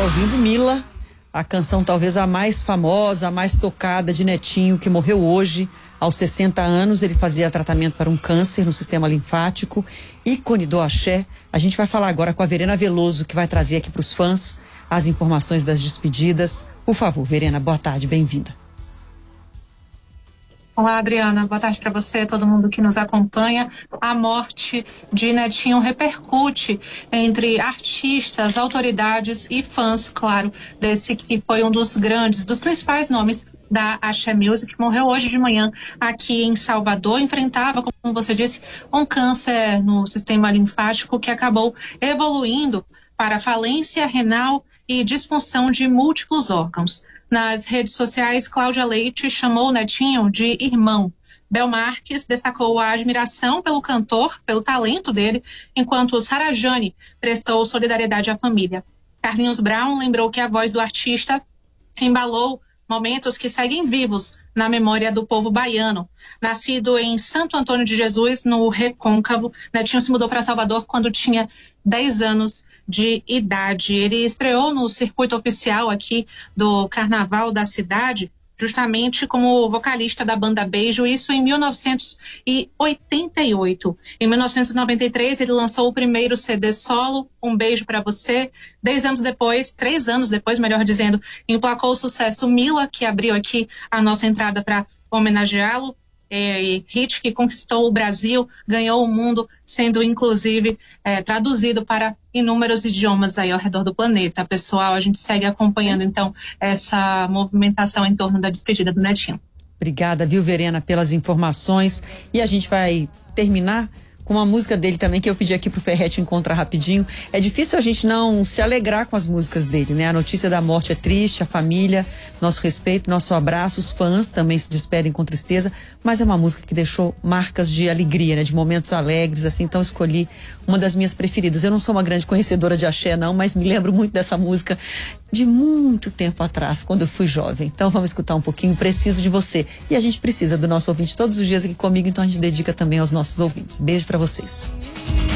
ouvindo Mila, a canção talvez a mais famosa, a mais tocada de Netinho, que morreu hoje, aos 60 anos. Ele fazia tratamento para um câncer no sistema linfático, ícone do axé. A gente vai falar agora com a Verena Veloso, que vai trazer aqui para os fãs as informações das despedidas. Por favor, Verena, boa tarde, bem-vinda. Olá, Adriana, boa tarde para você, todo mundo que nos acompanha. A morte de Netinho repercute entre artistas, autoridades e fãs, claro, desse que foi um dos grandes, dos principais nomes da Axé Music. Morreu hoje de manhã aqui em Salvador, enfrentava, como você disse, um câncer no sistema linfático que acabou evoluindo para falência renal e disfunção de múltiplos órgãos. Nas redes sociais, Cláudia Leite chamou o Netinho de irmão. Bel Marques destacou a admiração pelo cantor, pelo talento dele, enquanto Sara Jane prestou solidariedade à família. Carlinhos Brown lembrou que a voz do artista embalou momentos que seguem vivos na memória do povo baiano. Nascido em Santo Antônio de Jesus, no Recôncavo, Netinho se mudou para Salvador quando tinha 10 anos de idade. Ele estreou no circuito oficial aqui do Carnaval da cidade, justamente como vocalista da banda Beijo, isso em 1988. Em 1993, ele lançou o primeiro CD solo, Um Beijo Pra Você. 3 anos depois, melhor dizendo, emplacou o sucesso Mila, que abriu aqui a nossa entrada para homenageá-lo. Hit que conquistou o Brasil, ganhou o mundo, sendo inclusive traduzido para inúmeros idiomas aí ao redor do planeta. Pessoal, a gente segue acompanhando então essa movimentação em torno da despedida do Netinho. Obrigada, viu, Verena, pelas informações. E a gente vai terminar com uma música dele também, que eu pedi aqui pro Ferretti encontrar rapidinho. É difícil a gente não se alegrar com as músicas dele, né? A notícia da morte é triste, a família, nosso respeito, nosso abraço, os fãs também se despedem com tristeza, mas é uma música que deixou marcas de alegria, né? De momentos alegres, assim, então escolhi uma das minhas preferidas. Eu não sou uma grande conhecedora de axé, não, mas me lembro muito dessa música de muito tempo atrás, quando eu fui jovem. Então vamos escutar um pouquinho, Preciso de Você. E a gente precisa do nosso ouvinte todos os dias aqui comigo, então a gente dedica também aos nossos ouvintes. Beijo pra vocês.